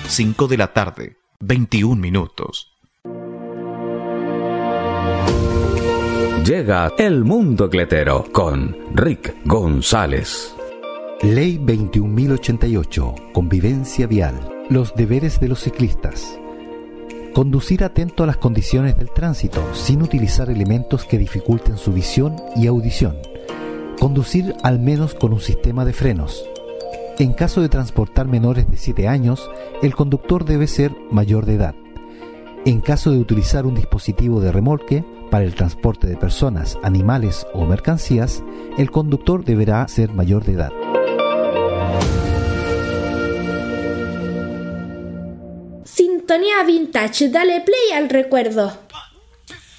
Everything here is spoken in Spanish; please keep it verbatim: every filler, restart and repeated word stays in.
cinco de la tarde, veintiún minutos. Llega El Mundo Cletero con Rick González. Ley veintiún mil ochenta y ocho. Convivencia vial. Los deberes de los ciclistas. Conducir atento a las condiciones del tránsito, sin utilizar elementos que dificulten su visión y audición. Conducir al menos con un sistema de frenos. En caso de transportar menores de siete años, el conductor debe ser mayor de edad. En caso de utilizar un dispositivo de remolque para el transporte de personas, animales o mercancías, el conductor deberá ser mayor de edad. Sintonía Vintage, dale play al recuerdo.